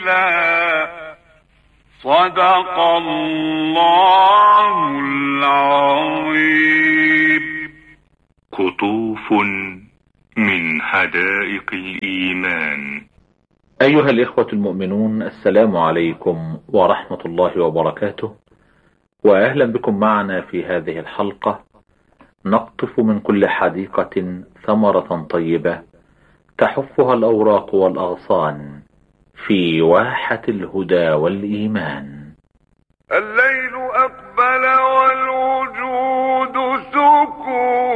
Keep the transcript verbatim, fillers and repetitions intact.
صدق الله العظيم. قطوف من حدائق الإيمان. أيها الإخوة المؤمنون، السلام عليكم ورحمة الله وبركاته، وأهلا بكم معنا في هذه الحلقة نقطف من كل حديقة ثمرة طيبة تحفها الأوراق والأغصان في واحة الهدى والإيمان. الليل أقبل والوجود سكون